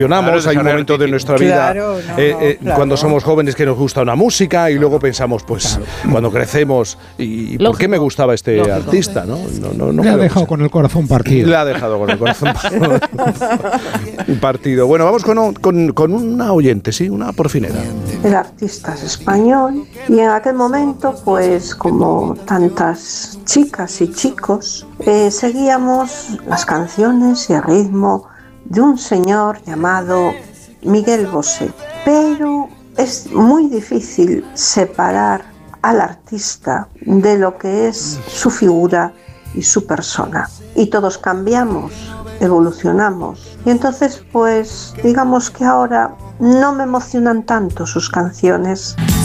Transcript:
Hay un momento de nuestra vida, cuando somos jóvenes, que nos gusta una música y luego pensamos, pues, cuando crecemos, ¿y por qué me gustaba este artista? ¿No? Le ha dejado con el corazón partido. Le ha dejado con el corazón partido. Bueno, vamos con una oyente, sí, una porfinera. El artista es español y en aquel momento, pues, como tantas chicas y chicos, seguíamos las canciones y el ritmo de un señor llamado Miguel Bosé. Pero es muy difícil separar al artista de lo que es su figura y su persona. Y todos cambiamos, evolucionamos. Y entonces, pues, digamos que ahora no me emocionan tanto sus canciones.